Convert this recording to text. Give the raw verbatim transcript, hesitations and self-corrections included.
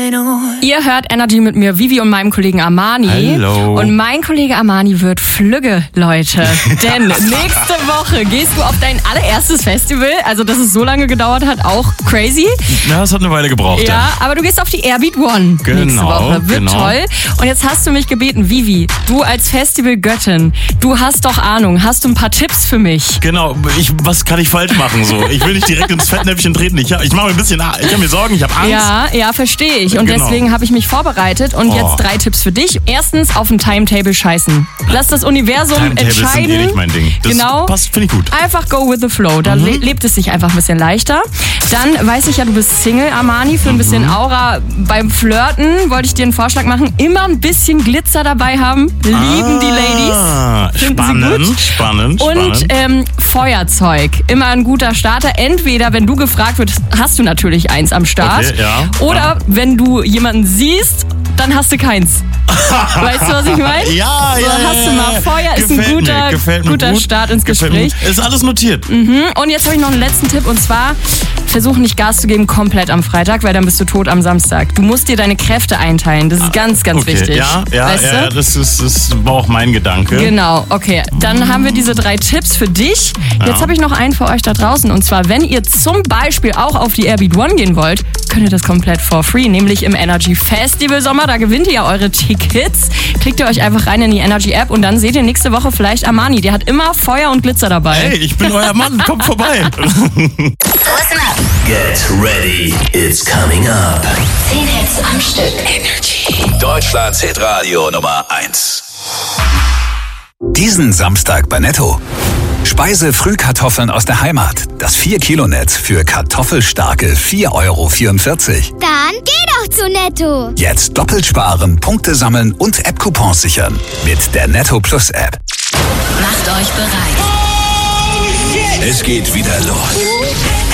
Ihr hört Energy mit mir, Vivi und meinem Kollegen Armani. Hallo. Und mein Kollege Armani wird flügge, Leute. Denn nächste Woche gehst du auf dein allererstes Festival. Also, dass es so lange gedauert hat, auch crazy. Ja, es hat eine Weile gebraucht. Ja, Ja, aber du gehst auf die Airbeat One Genau, nächste Woche. Wird genau. toll. Und jetzt hast du mich gebeten, Vivi, du als Festivalgöttin, du hast doch Ahnung. Hast du ein paar Tipps für mich? Genau. Ich, was kann ich falsch machen? So, ich will nicht direkt ins Fettnäpfchen treten. Ich, hab- ich mache mir ein bisschen, ich habe mir Sorgen, ich habe Angst. Ja, ja, verstehe ich. Und Genau. deswegen habe ich mich vorbereitet. Und Oh. jetzt drei Tipps für dich. Erstens, auf ein Timetable scheißen. Lass das Universum Timetables sind entscheiden. eh nicht mein Ding. Das genau. passt, finde ich gut. Einfach go with the flow. Da Mhm. le lebt es sich einfach ein bisschen leichter. Dann weiß ich ja, du bist Single, Armani. Für ein bisschen Mhm. Aura beim Flirten wollte ich dir einen Vorschlag machen. Immer ein bisschen Glitzer dabei haben. Lieben die Ladies. Ah, Finden sie spannend, gut? spannend, Und spannend. ähm, Feuerzeug. Immer ein guter Starter. Entweder, wenn du gefragt wirst, hast du natürlich eins am Start. Okay, ja. Oder Ja. wenn du jemanden siehst, dann hast du keins. Weißt du, was ich meine? Ja, so, ja, ja, hast du mal ja. Feuer, ist ein Gefällt guter, mir, gefällt mir guter gut. Start ins Gefällt mir Gespräch. gut. Ist alles notiert. Und jetzt habe ich noch einen letzten Tipp und zwar, versuch nicht Gas zu geben komplett am Freitag, weil dann bist du tot am Samstag. Du musst dir deine Kräfte einteilen, das ist ganz, ganz Okay, wichtig. ja, ja, weißt ja, du? das, ist, das war auch mein Gedanke. Genau, okay. Dann haben wir diese drei Tipps für dich. Jetzt habe ich noch einen für euch da draußen. Und zwar, wenn ihr zum Beispiel auch auf die Airbeat One gehen wollt, könnt ihr das komplett for free. Nämlich im Energy Festival Sommer. Da gewinnt ihr ja eure Tickets. Klickt ihr euch einfach rein in die Energy App und dann seht ihr nächste Woche vielleicht Armani. Der hat immer Feuer und Glitzer dabei. Hey, ich bin euer Mann, kommt vorbei. Listen up. Get ready, it's coming up. zehn Hits am Stück. Energy. Deutschlands Hitradio Nummer eins. Diesen Samstag bei Netto. Speise-Frühkartoffeln aus der Heimat. Das vier Kilo Netz für kartoffelstarke vier Euro vierundvierzig. Dann geh doch zu Netto. Jetzt doppelt sparen, Punkte sammeln und App-Coupons sichern. Mit der Netto Plus App. Macht euch bereit. Es geht wieder los.